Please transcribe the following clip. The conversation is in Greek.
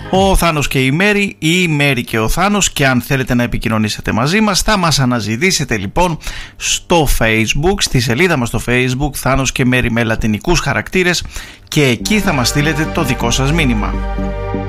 Ο Θάνος και η Μέρη ή η Μέρη και ο Θάνος, και αν θέλετε να επικοινωνήσετε μαζί μας θα μας αναζητήσετε λοιπόν στο Facebook, στη σελίδα μας στο Facebook Θάνος και Μέρη με λατινικούς χαρακτήρες, και εκεί θα μας στείλετε το δικό σας μήνυμα.